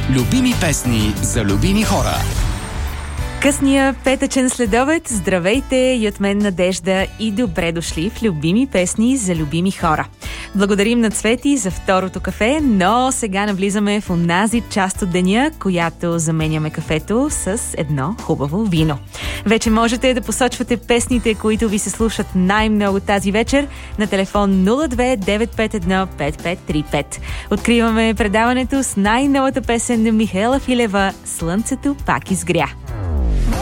Любими песни за любими хора. Късния петъчен следобед, здравейте и от мен Надежда и добре дошли в любими песни за любими хора. Благодарим на Цвети за второто кафе, но сега навлизаме в онази част от деня, която заменяме кафето с едно хубаво вино. Вече можете да посочвате песните, които ви се слушат най-много тази вечер на телефон 02 951 5535. Откриваме предаването с най-новата песен на Михаела Филева «Слънцето пак изгря».